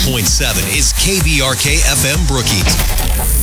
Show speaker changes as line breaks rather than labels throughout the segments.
88.7 is KBRK FM Brookings.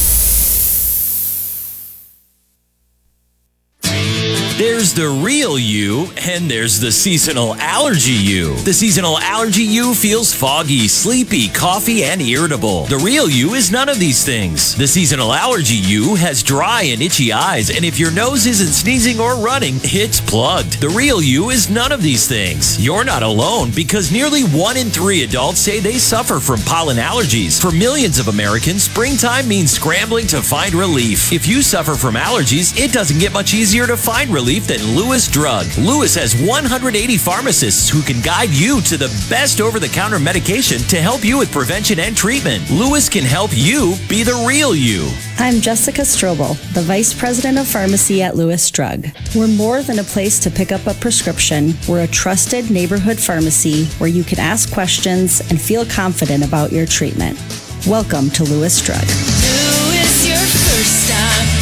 There's the real you, and there's the seasonal allergy you. The seasonal allergy you feels foggy, sleepy, coughy, and irritable. The real you is none of these things. The seasonal allergy you has dry and itchy eyes, and if your nose isn't sneezing or running, it's plugged. The real you is none of these things. You're not alone, because nearly 1 in 3 adults say they suffer from pollen allergies. For millions of Americans, springtime means scrambling to find relief. If you suffer from allergies, it doesn't get much easier to find relief than Lewis Drug. Lewis has 180 pharmacists who can guide you to the best over-the-counter medication to help you with prevention and treatment. Lewis can help you be the real you.
I'm Jessica Strobel, the Vice President of Pharmacy at Lewis Drug. We're more than a place to pick up a prescription. We're a trusted neighborhood pharmacy where you can ask questions and feel confident about your treatment. Welcome to Lewis Drug.
Lewis, your first stop.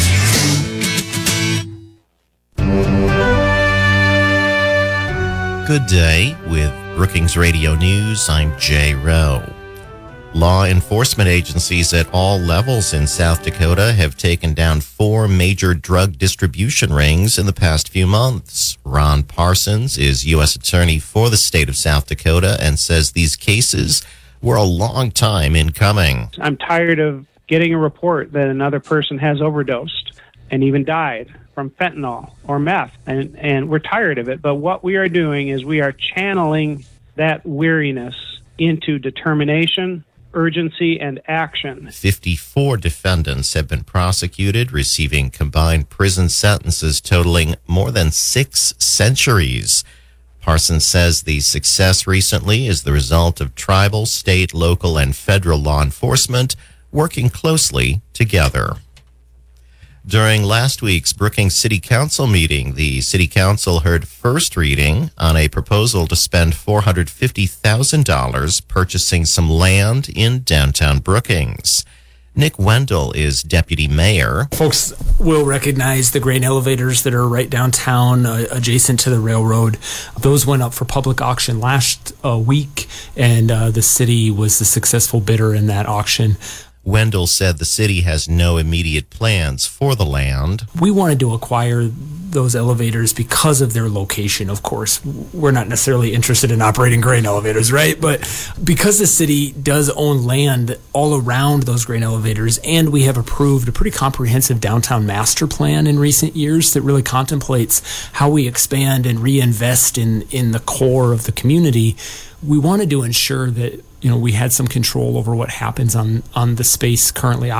Good day. With Brookings Radio News, I'm Jay Rowe. Law enforcement agencies at all levels in South Dakota have taken down 4 major drug distribution rings in the past few months. Ron Parsons is U.S. Attorney for the state of South Dakota and says these cases were a long time in coming.
I'm tired of getting a report that another person has overdosed and even died from fentanyl or meth, and we're tired of it. But what we are doing is we are channeling that weariness into determination, urgency, and action.
54 defendants have been prosecuted, receiving combined prison sentences totaling more than 6 centuries. Parsons says the success recently is the result of tribal, state, local, and federal law enforcement working closely together. During last week's Brookings City Council meeting, the City Council heard first reading on a proposal to spend $450,000 purchasing some land in downtown Brookings. Nick Wendell is deputy mayor.
Folks will recognize the grain elevators that are right downtown, adjacent to the railroad. Those went up for public auction last week, and the city was the successful bidder in that auction.
Wendell said the city has no immediate plans for the land.
We wanted to acquire those elevators because of their location, of course. We're not necessarily interested in operating grain elevators, right? But because the city does own land all around those grain elevators, and we have approved a pretty comprehensive downtown master plan in recent years that really contemplates how we expand and reinvest in the core of the community, we wanted to ensure that we had some control over what happens on the space currently